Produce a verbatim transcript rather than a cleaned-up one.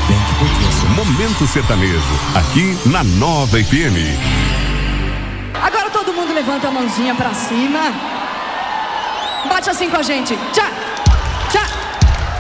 bem que podia ser. Momento sertanejo, aqui na Nova F M. Agora todo mundo levanta a mãozinha pra cima. Bate assim com a gente. Tchá, tchá.